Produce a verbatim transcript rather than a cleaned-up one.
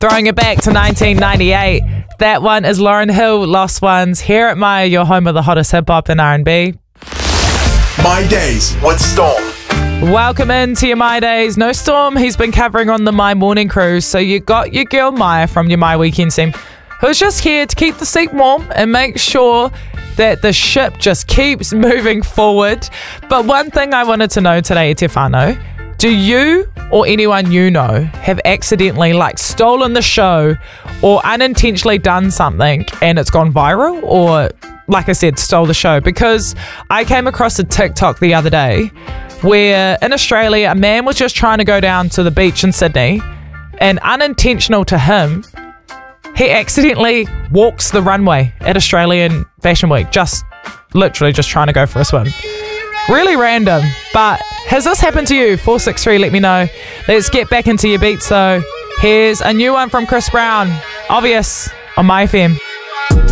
Throwing it back to nineteen ninety-eight. That one is Lauryn Hill, Lost Ones. Here at My, your home of the hottest hip-hop and R and B. My Days with Storm. Welcome into your My Days. No Storm, he's been covering on the My Morning Cruise. So you got your girl Maya from your My Weekend team, who's just here to keep the seat warm and make sure that the ship just keeps moving forward. But one thing I wanted to know today, Te Whānau, do you or anyone you know have accidentally like stolen the show or unintentionally done something and it's gone viral, or like I said, stole the show? Because I came across a TikTok the other day where in Australia a man was just trying to go down to the beach in Sydney, and unintentional to him, he accidentally walks the runway at Australian Fashion Week, just literally just trying to go for a swim. Really random, but has this happened to you? four six three, let me know. Let's get back into your beats though. Here's a new one from Chris Brown, Obvious, on My F M.